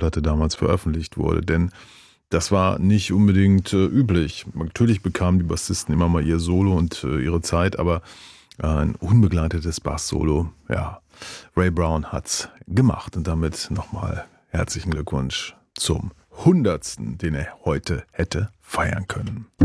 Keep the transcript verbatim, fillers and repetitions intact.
Platte damals veröffentlicht wurde, denn das war nicht unbedingt äh, üblich. Natürlich bekamen die Bassisten immer mal ihr Solo und äh, ihre Zeit, aber äh, ein unbegleitetes Bass-Solo, ja, Ray Brown hat's gemacht. Und damit nochmal herzlichen Glückwunsch zum hundertsten, den er heute hätte feiern können.